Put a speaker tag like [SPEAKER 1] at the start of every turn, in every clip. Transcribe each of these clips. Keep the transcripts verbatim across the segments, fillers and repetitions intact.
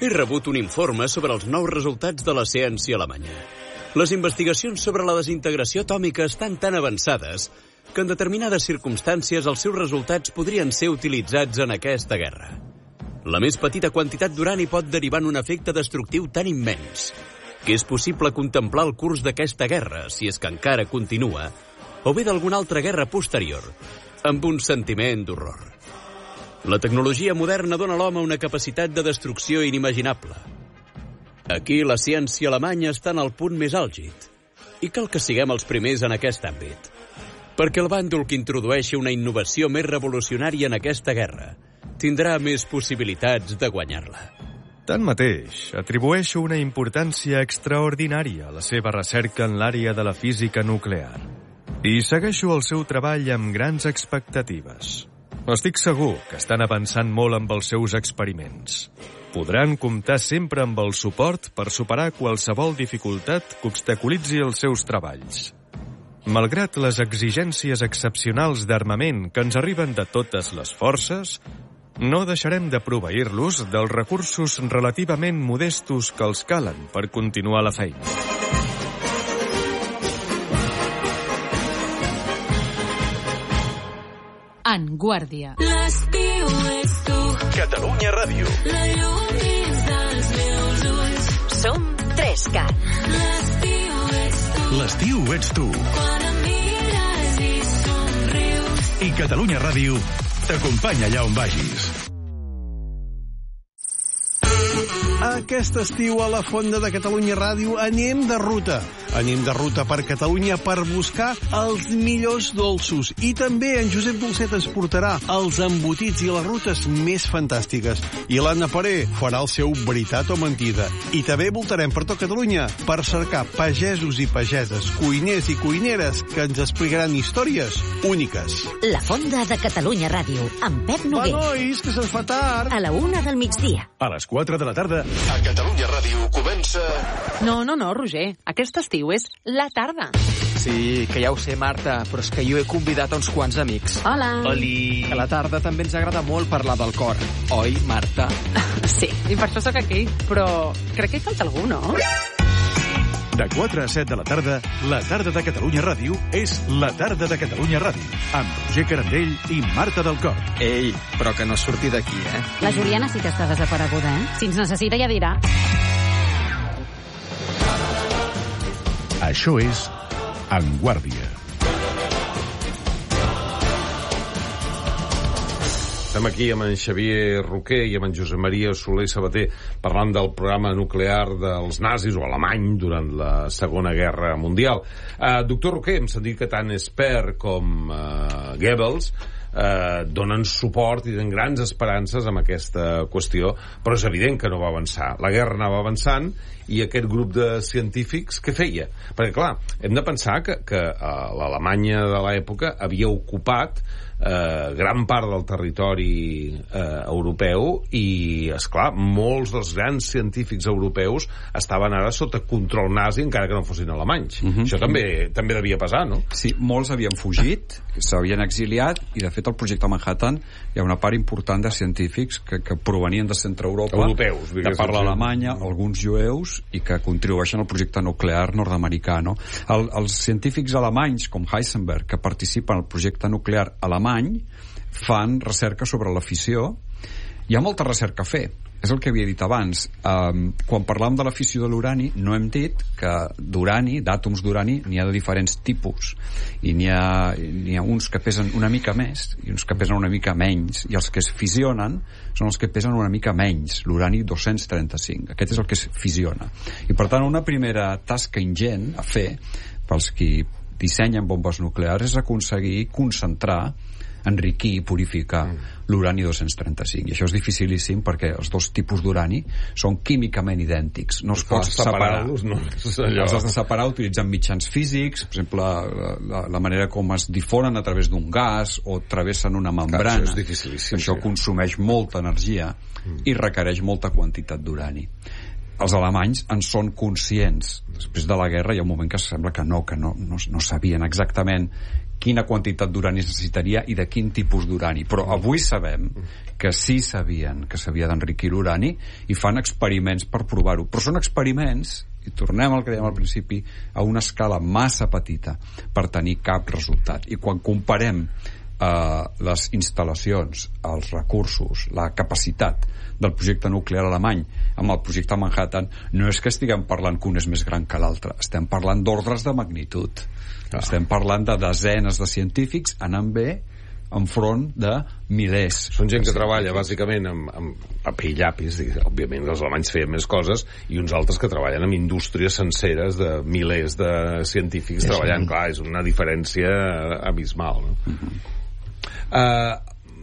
[SPEAKER 1] He rebut un informe sobre els nous resultats de la ciència alemanya. Les investigacions sobre la desintegració atòmica estan tan avançades que en determinades circumstàncies els seus resultats podrien ser utilitzats en aquesta guerra. La més petita quantitat d'urani pot derivar en un efecte destructiu tan immens que és possible contemplar el curs d'aquesta guerra, si és que encara continua, o bé d'alguna altra guerra posterior, amb un sentiment d'horror. La tecnologia moderna dona a l'home una capacitat de destrucció inimaginable. Aquí la ciència alemanya està en el punt més àlgid, i cal que siguem els primers en aquest àmbit, perquè el bàndol que introdueixi una innovació més revolucionària en aquesta guerra tindrà més possibilitats de guanyar-la.
[SPEAKER 2] Tanmateix, atribueixo una importància extraordinària a la seva recerca en l'àrea de la física nuclear i segueixo el seu treball amb grans expectatives. Estic segur que estan avançant molt amb els seus experiments. Podran comptar sempre amb el suport per superar qualsevol dificultat que obstaculitzi els seus treballs. Malgrat les exigències excepcionals d'armament que ens arriben de totes les forces, no deixarem de proveir-los dels recursos relativament modestos que els calen per continuar la feina.
[SPEAKER 3] En Guàrdia.
[SPEAKER 4] L'estiu és tu.
[SPEAKER 5] Catalunya Ràdio.
[SPEAKER 4] La llum dins dels meus ulls.
[SPEAKER 6] Som Trescat.
[SPEAKER 4] L'estiu és tu.
[SPEAKER 5] L'estiu ets tu.
[SPEAKER 4] Quan em mires i somrius.
[SPEAKER 5] I Catalunya Ràdio t'acompanya allà on vagis.
[SPEAKER 7] Aquest estiu a la Fonda de Catalunya Ràdio anem de ruta. Anem de ruta per Catalunya per buscar els millors dolços. I també en Josep Dolcet ens portarà els embotits i les rutes més fantàstiques. I l'Anna Paré farà el seu veritat o mentida. I també voltarem per tot Catalunya per cercar pagesos i pageses, cuiners i cuineres que ens explicaran històries úniques.
[SPEAKER 6] La Fonda de Catalunya Ràdio, amb Pep Noguer.
[SPEAKER 7] Va, nois, que se'ns fa tard.
[SPEAKER 6] A la una del migdia.
[SPEAKER 5] A les quatre de la tarda, a Catalunya Ràdio comença...
[SPEAKER 3] No, no, no, Roger. Aquest estiu és la tarda.
[SPEAKER 8] Sí, que ja ho sé, Marta, però és que jo he convidat a uns quants amics.
[SPEAKER 3] Hola.
[SPEAKER 8] Oli. A la tarda també ens agrada molt parlar del cor. Oi, Marta?
[SPEAKER 3] Sí, i per això sóc aquí. Però crec que hi falta algú, no?
[SPEAKER 5] De quatre a set de la tarda, la tarda de Catalunya Ràdio és la tarda de Catalunya Ràdio, amb Roger Carandell i Marta del Cor.
[SPEAKER 8] Ei, però que no surti d'aquí, eh?
[SPEAKER 3] La Juliana sí que està desapareguda, eh? Si ens necessita ja dirà.
[SPEAKER 5] Això és En Guàrdia.
[SPEAKER 9] Estem aquí amb en Xavier Roquer i amb en Josep Maria Soler Sabater parlant del programa nuclear dels nazis o alemany durant la Segona Guerra Mundial. Uh, doctor Roquer, hem sentit que tant Speer com uh, Goebbels uh, donen suport i tenen grans esperances amb aquesta qüestió, però és evident que no va avançar. La guerra anava avançant i aquest grup de científics què feia? Perquè, clar, hem de pensar que, que uh, l'Alemanya de l'època havia ocupat Eh, gran part del territori eh, europeu i, esclar, molts dels grans científics europeus estaven ara sota control nazi encara que no fossin alemanys. Uh-huh. Això també, també devia passar, no?
[SPEAKER 10] Sí, molts havien fugit, s'havien exiliat i, de fet, al projecte Manhattan hi ha una part important de científics que, que provenien de centre Europa,
[SPEAKER 9] europeus,
[SPEAKER 10] de parla alemanya, alguns jueus, i que contribueixen al projecte nuclear nord-americà, no? El, els científics alemanys, com Heisenberg, que participen al projecte nuclear alemany, fan recerca sobre la fissió. Hi ha molta recerca a fer, és el que havia dit abans. Um, quan parlàvem de la fissió de l'urani, no hem dit que d'urani, d'àtoms d'urani, n'hi ha de diferents tipus, i n'hi ha, n'hi ha uns que pesen una mica més i uns que pesen una mica menys, i els que es fissionen són els que pesen una mica menys, l'urani dos-cents trenta-cinc. Aquest és el que es fissiona. I per tant, una primera tasca ingent a fer pels qui dissenyen bombes nuclears és aconseguir concentrar, enriquir i purificar mm. l'urani dos-cents trenta-cinc. I això és dificilíssim perquè els dos tipus d'urani són químicament idèntics. No es pot separar.
[SPEAKER 9] No,
[SPEAKER 10] els has de separar utilitzant mitjans físics, per exemple, la, la manera com es difonen a través d'un gas o travessen una membrana.
[SPEAKER 9] Clar, això és dificilíssim.
[SPEAKER 10] Això
[SPEAKER 9] sí.
[SPEAKER 10] consumeix molta energia mm. i requereix molta quantitat d'urani. els alemanys en són conscients. Després de la guerra hi ha un moment que sembla que no, que no, no, no sabien exactament quina quantitat d'urani es necessitaria i de quin tipus d'urani, però avui sabem que sí sabien que s'havia d'enriquir l'urani i fan experiments per provar-ho, però són experiments, i tornem al que dèiem al principi, a una escala massa petita per tenir cap resultat. I quan comparem eh, les instal·lacions, els recursos, la capacitat del projecte nuclear alemany amb el projecte Manhattan, no és que estiguem parlant que un és més gran que l'altre, estem parlant d'ordres de magnitud. Ah. Estem parlant de desenes de científics anant bé enfront de milers.
[SPEAKER 9] Són gent que treballa bàsicament amb, amb paper i llapis, òbviament els alemanys feien més coses, i uns altres que treballen amb indústries senceres de milers de científics és treballant, un... clar, és una diferència abismal, no? Uh-huh. Uh,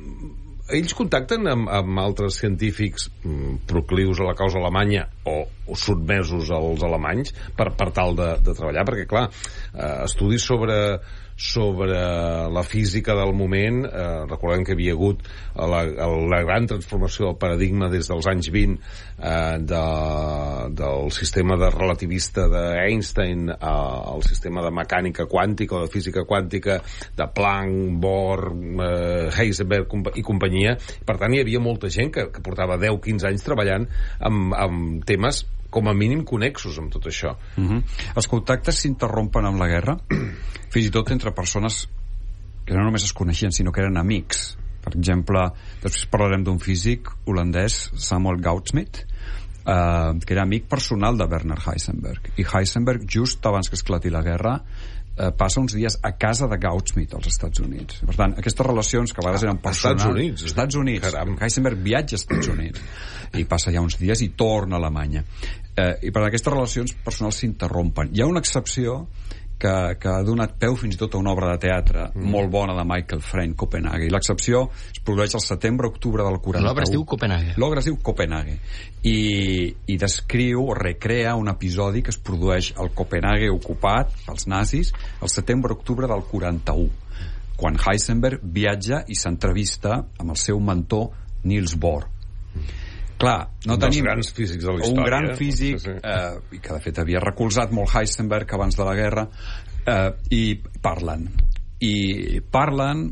[SPEAKER 9] ells contacten amb, amb altres científics mm, proclius a la causa alemanya o, o sotmesos als alemanys per, per tal de, de treballar, perquè clar, eh, estudis sobre sobre la física del moment, eh, recordem que havia hagut la, la gran transformació del paradigma des dels anys vint eh, de, del sistema de relativista d'Einstein al sistema de mecànica quàntica o de física quàntica de Planck, Bohr, eh, Heisenberg i companyia. Per tant, hi havia molta gent que, que portava deu a quinze anys treballant amb, amb temes com a mínim connexos amb tot això.
[SPEAKER 10] Uh-huh. Els contactes s'interrompen amb la guerra, fins i tot entre persones que no només es coneixien, sinó que eren amics. Per exemple, després parlarem d'un físic holandès, Samuel Goudsmit, eh, que era amic personal de Werner Heisenberg. I Heisenberg, just abans que esclati la guerra, eh, passa uns dies a casa de Goudsmit als Estats Units. Per tant, aquestes relacions que a vegades eren personals...
[SPEAKER 9] Estats Units?
[SPEAKER 10] Estats Units. Caram. Heisenberg viatja als Estats Units i passa ja uns dies i torna a Alemanya. Eh, I per aquestes relacions personals s'interrompen. Hi ha una excepció que, que ha donat peu fins i tot a una obra de teatre mm. molt bona de Michael Frayn, Copenhague. I l'excepció es produeix al setembre-octubre del quaranta-u.
[SPEAKER 11] L'obra es diu Copenhague.
[SPEAKER 10] L'obra es diu Copenhague. I, i descriu o recrea un episodi que es produeix al Copenhague ocupat pels nazis al setembre-octubre del quaranta-u, quan Heisenberg viatja i s'entrevista amb el seu mentor Niels Bohr. Mm. Clar, no
[SPEAKER 9] un
[SPEAKER 10] tenim
[SPEAKER 9] grans físics de la història,
[SPEAKER 10] un gran físic sí, sí. Eh, que de fet havia recolzat molt Heisenberg abans de la guerra, eh, i parlen i parlen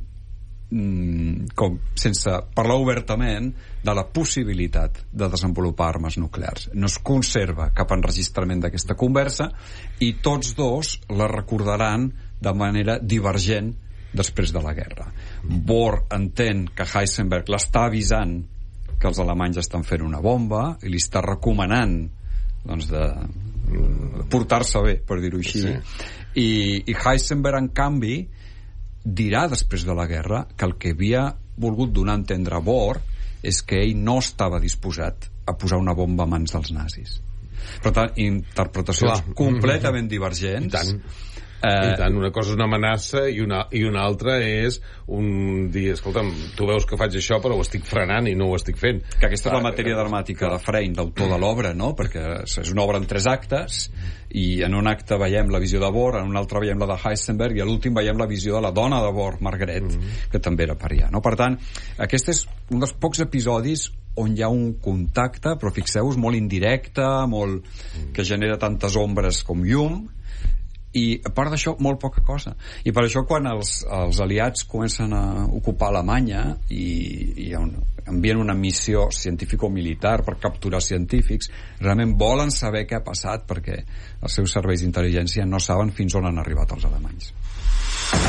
[SPEAKER 10] mm, com, sense parlar obertament de la possibilitat de desenvolupar armes nuclears. No es conserva cap enregistrament d'aquesta conversa i tots dos la recordaran de manera divergent després de la guerra. Bohr entén que Heisenberg l'està avisant que els alemanys estan fent una bomba i li està recomanant doncs de portar-se bé, per dir-ho així. Sí. I, i Heisenberg, en canvi, dirà després de la guerra que el que havia volgut donar a entendre a Bohr és que ell no estava disposat a posar una bomba a mans dels nazis. Per tant, interpretacions Clar. completament divergents.
[SPEAKER 9] I tant. Eh, I tant, una cosa és una amenaça i una, i una altra és un dir, escolta'm, tu veus que faig això però ho estic frenant i no ho estic fent.
[SPEAKER 10] Que aquesta és la matèria dramàtica de Frayn, l'autor de l'obra, no? Perquè és una obra en tres actes i en un acte veiem la visió de Bohr, en un altre veiem la de Heisenberg i a l'últim veiem la visió de la dona de Bohr, Margaret, mm-hmm. que també era parià, no? Per tant, aquest és un dels pocs episodis on hi ha un contacte, però fixeu-vos, molt indirecte, molt... que genera tantes ombres com llum, i a part d'això molt poca cosa. I per això quan els, els aliats comencen a ocupar Alemanya i, i un, envien una missió científico-militar per capturar científics, realment volen saber què ha passat perquè els seus serveis d'intel·ligència no saben fins on han arribat els alemanys.